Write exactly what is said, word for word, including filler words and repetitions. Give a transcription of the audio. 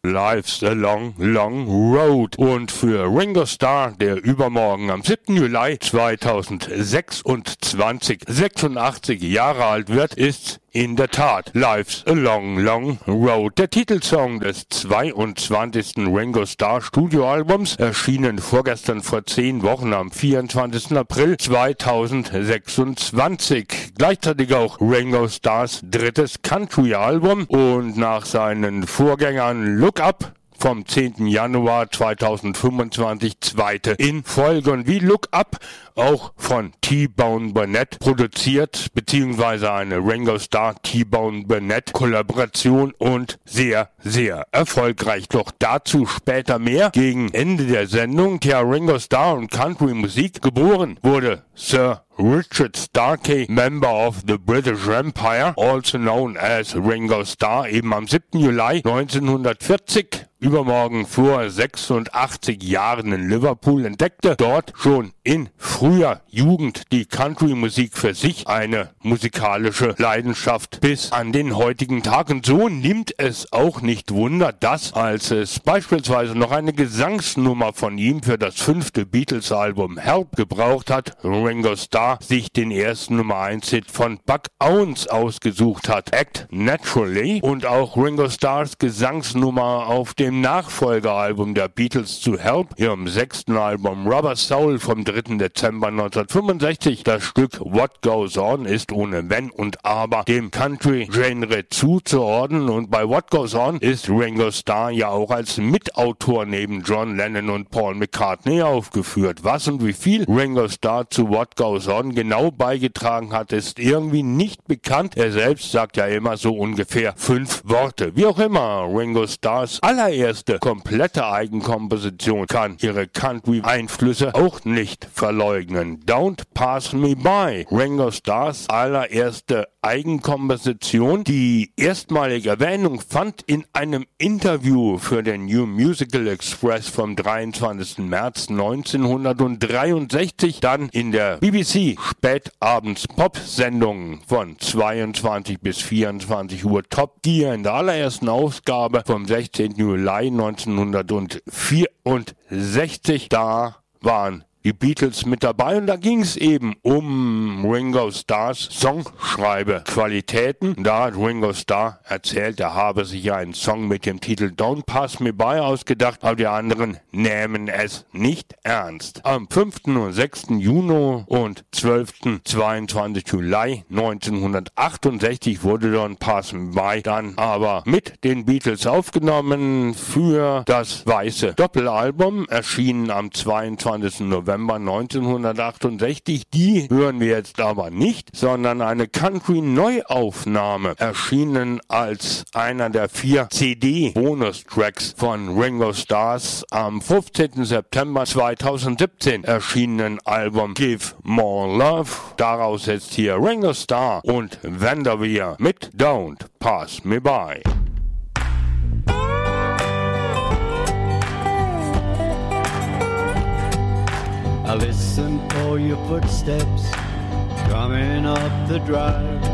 Life's a Long, Long Road. Und für Ringo Starr, der übermorgen am siebten Juli zweitausendsechsundzwanzig sechsundachtzig Jahre alt wird, ist in der Tat Life's a Long, Long Road. Der Titelsong des zweiundzwanzigsten Ringo Starr Studioalbums, erschienen vorgestern vor zehn Wochen am vierundzwanzigsten April zweitausendsechsundzwanzig. Gleichzeitig auch Ringo Starrs drittes Country-Album und nach seinen Vorgängern Look Up vom zehnten Januar zweitausendfünfundzwanzig zweite in Folge. Und wie Look Up auch von T-Bone Burnett produziert, beziehungsweise eine Ringo Starr T-Bone Burnett Kollaboration und sehr, sehr erfolgreich. Doch dazu später mehr. Gegen Ende der Sendung, Tja, Ringo Starr und Country Musik. Geboren wurde Sir Richard Starkey, Member of the British Empire, also known as Ringo Starr, eben am siebten Juli neunzehnhundertvierzig, übermorgen vor sechsundachtzig Jahren in Liverpool, entdeckte dort schon in früher Jugend die Country-Musik für sich, eine musikalische Leidenschaft bis an den heutigen Tag. Und so nimmt es auch nicht Wunder, dass, als es beispielsweise noch eine Gesangsnummer von ihm für das fünfte Beatles-Album Help gebraucht hat, Ringo Starr sich den ersten Nummer eins Hit von Buck Owens ausgesucht hat, Act Naturally, und auch Ringo Starrs Gesangsnummer auf dem Nachfolgealbum der Beatles zu Help, ihrem sechsten Album Rubber Soul vom dritten Dezember neunzehnhundertfünfundsechzig. Das Stück What Goes On ist ohne Wenn und Aber dem Country-Genre zuzuordnen, und bei What Goes On ist Ringo Starr ja auch als Mitautor neben John Lennon und Paul McCartney aufgeführt. Was und wie viel Ringo Starr zu What Goes On genau beigetragen hat, ist irgendwie nicht bekannt. Er selbst sagt ja immer so ungefähr fünf Worte. Wie auch immer, Ringo Starrs allererste komplette Eigenkomposition kann ihre Country-Einflüsse auch nicht verleugnen. Don't Pass Me By, Ringo Starrs allererste Eigenkomposition, die erstmalige Erwähnung fand in einem Interview für den New Musical Express vom dreiundzwanzigsten März neunzehnhundertdreiundsechzig, dann in der B B C Spätabends Pop-Sendung von zweiundzwanzig bis vierundzwanzig Uhr Top Gear in der allerersten Ausgabe vom sechzehnten Juli neunzehnhundertvierundsechzig. Da waren die Beatles mit dabei, und da ging es eben um Ringo Starrs Songschreibequalitäten. Da hat Ringo Starr erzählt, er habe sich einen Song mit dem Titel Don't Pass Me By ausgedacht, aber die anderen nehmen es nicht ernst. Am fünften und sechsten Juni und zwölften und zweiundzwanzigsten Juli neunzehnhundertachtundsechzig wurde Don't Pass Me By dann aber mit den Beatles aufgenommen für das weiße Doppelalbum, erschienen am zweiundzwanzigsten November neunzehnhundertachtundsechzig. Die hören wir jetzt aber nicht, sondern eine Country-Neuaufnahme, erschienen als einer der vier C D-Bonustracks von Ringo Starrs am fünfzehnten September zweitausendsiebzehn erschienenen Album Give More Love. Daraus jetzt hier Ringo Starr und Vanderveer mit Don't Pass Me By. I listen for your footsteps coming up the drive.